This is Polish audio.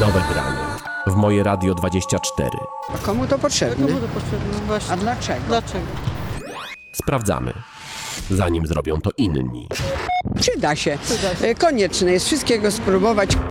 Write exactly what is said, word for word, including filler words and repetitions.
Nowe granie w Moje Radio dwadzieścia cztery. A komu to potrzebne? Komu to potrzebne? Właśnie. A dlaczego? Dlaczego? Sprawdzamy, zanim zrobią to inni. Przyda się. Przyda się. Konieczne jest wszystkiego spróbować.